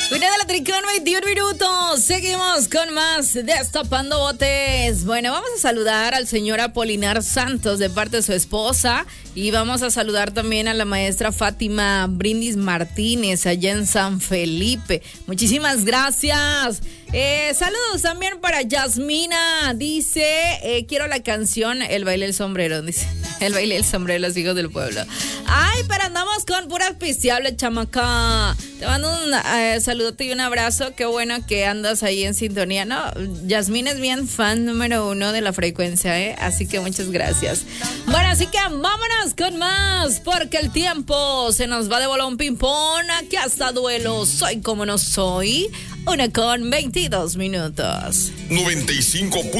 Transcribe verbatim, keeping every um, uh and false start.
Una de la tricón, veintiún minutos. Seguimos con más Destapando Botes. Bueno, vamos a saludar al señor Apolinar Santos de parte de su esposa. Y vamos a saludar también a la maestra Fátima Brindis Martínez allá en San Felipe. Muchísimas gracias. Eh, saludos también para Yasmina. Dice, eh, quiero la canción El baile del sombrero. Dice, el baile del sombrero de los hijos del pueblo. Ay, pero andamos con pura auspiciable, chamaca. Te mando un eh, saludote y un abrazo. Qué bueno que andas ahí en sintonía. No, Yasmina es bien fan número uno de la frecuencia, ¿eh? Así que muchas gracias. Bueno, así que vámonos con más, porque el tiempo se nos va de bolón ping-pong. Aquí hasta duelo. Soy como no soy. Una con veintidós minutos. noventa y cinco